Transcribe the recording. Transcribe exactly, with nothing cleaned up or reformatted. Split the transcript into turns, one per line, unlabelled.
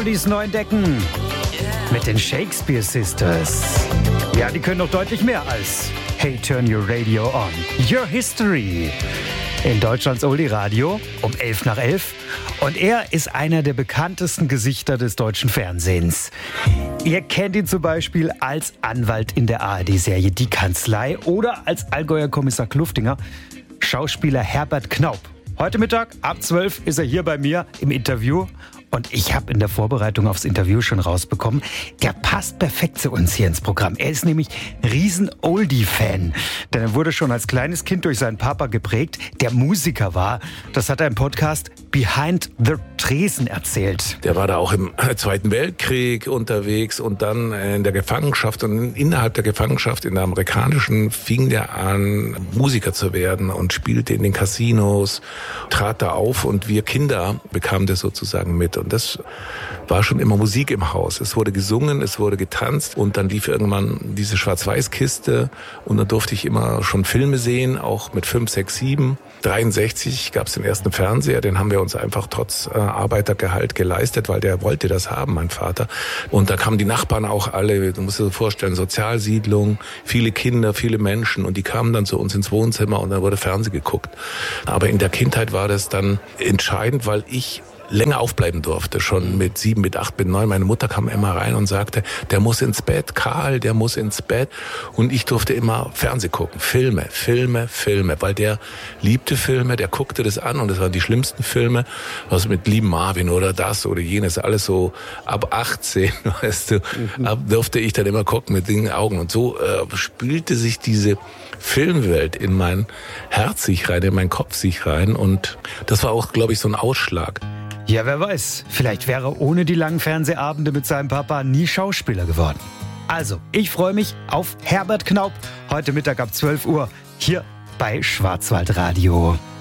Oldies neu entdecken. Mit den Shakespeare Sisters. Ja, die können noch deutlich mehr als Hey, turn your radio on. Your History. In Deutschlands Oldie-Radio um elf nach elf. Und er ist einer der bekanntesten Gesichter des deutschen Fernsehens. Ihr kennt ihn zum Beispiel als Anwalt in der A R D-Serie Die Kanzlei oder als Allgäuer Kommissar Kluftinger, Schauspieler Herbert Knaup. Heute Mittag ab zwölf ist er hier bei mir im Interview. Und ich habe in der Vorbereitung aufs Interview schon rausbekommen, der passt perfekt zu uns hier ins Programm. Er ist nämlich riesen Oldie-Fan. Denn er wurde schon als kleines Kind durch seinen Papa geprägt, der Musiker war. Das hat er im Podcast Behind the Tresen erzählt.
Der war da auch im Zweiten Weltkrieg unterwegs und dann in der Gefangenschaft. Und innerhalb der Gefangenschaft, in der amerikanischen, fing der an, Musiker zu werden und spielte in den Casinos, trat da auf und wir Kinder bekamen das sozusagen mit. Und das war schon immer Musik im Haus. Es wurde gesungen, es wurde getanzt und dann lief irgendwann diese Schwarz-Weiß-Kiste und dann durfte ich immer schon Filme sehen, auch mit fünf, sechs, sieben. dreiundsechzig gab es den ersten Fernseher, den haben wir uns einfach trotz äh, Arbeitergehalt geleistet, weil der wollte das haben, mein Vater. Und da kamen die Nachbarn auch alle, du musst dir vorstellen, Sozialsiedlung, viele Kinder, viele Menschen und die kamen dann zu uns ins Wohnzimmer und dann wurde Fernsehen geguckt. Aber in der Kindheit war das dann entscheidend, weil ich länger aufbleiben durfte, schon mit sieben, mit acht, mit neun. Meine Mutter kam immer rein und sagte, der muss ins Bett, Karl, der muss ins Bett. Und ich durfte immer Fernsehen gucken, Filme, Filme, Filme, weil der liebte Filme, der guckte das an und das waren die schlimmsten Filme, was mit Lieben Marvin oder das oder jenes, alles so ab achtzehn, weißt du, mhm. ab, durfte ich dann immer gucken mit den Augen. Und so äh, spielte sich diese Filmwelt in mein Herz sich rein, in meinen Kopf sich rein und das war auch, glaube ich, so ein Ausschlag.
Ja, wer weiß, vielleicht wäre er ohne die langen Fernsehabende mit seinem Papa nie Schauspieler geworden. Also, ich freue mich auf Herbert Knaup heute Mittag ab zwölf Uhr hier bei Schwarzwaldradio.